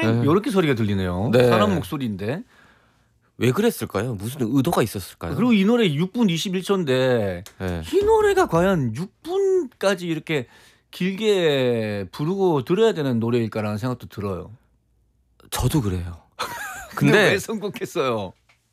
네. 이렇게 소리가 들리네요. 네. 사람 목소리인데. 왜 그랬을까요? 무슨 의도가 있었을까요? 그리고 이 노래 6분 21초인데 네. 이 노래가 과연 6분까지 이렇게 길게 부르고 들어야 되는 노래일까라는 생각도 들어요. 저도 그래요. 근데 왜 선곡했어요?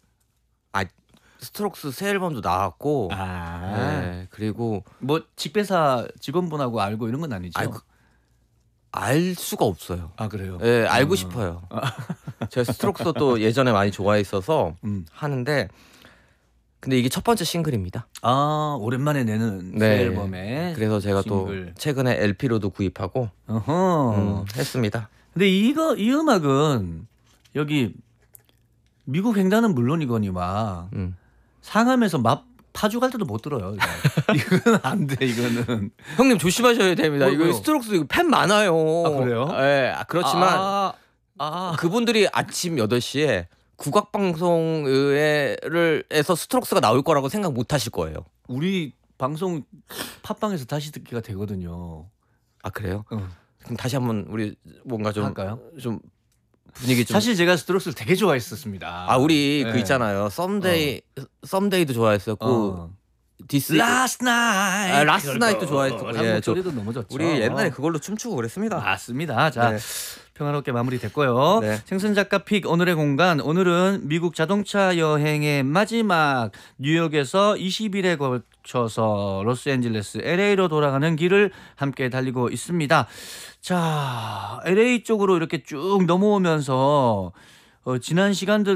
스트록스 새 앨범도 나왔고, 네, 그리고 뭐 직배사 직원분하고 알고 이런 건 아니죠? 알 수가 없어요. 아 그래요? 네, 알고 싶어요. 제가 스트록스 또 예전에 많이 좋아했어서 하는데, 근데 이게 첫 번째 싱글입니다. 아 오랜만에 내는 네. 새 앨범에. 그래서 제가 싱글. 또 최근에 LP로도 구입하고 했습니다. 근데 이 음악은 여기 미국 횡단은 물론이거니와 상암에서 파주 갈 때도 못 들어요. 이거는 안 돼. 이거는 형님 조심하셔야 됩니다. 이거 왜요? 스트록스 팬 많아요. 아, 그래요? 네, 그렇지만 그분들이 아침 8시에 국악방송에서 스트록스가 나올 거라고 생각 못 하실 거예요. 우리 방송 팟빵에서 다시 듣기가 되거든요. 아 그래요? 그럼 다시 한번 우리 뭔가 좀 할까요? 좀 분위기 좀. 사실 제가 스트록스를 되게 좋아했었습니다. 우리 네. 그 있잖아요. 썸데이도 좋아했었고 디스 Last Night. 라스트 나이트도 좋아했었고. 예, 소리도 너무 좋죠. 우리 옛날에 그걸로 춤추고 그랬습니다. 맞습니다. 자, 네. 평화롭게 마무리됐고요. 네. 생선 작가 픽 오늘의 공간. 오늘은 미국 자동차 여행의 마지막 뉴욕에서 20일에 걸쳐서 로스앤젤레스 LA로 돌아가는 길을 함께 달리고 있습니다. 자, LA 쪽으로 이렇게 쭉 넘어오면서 지난 시간들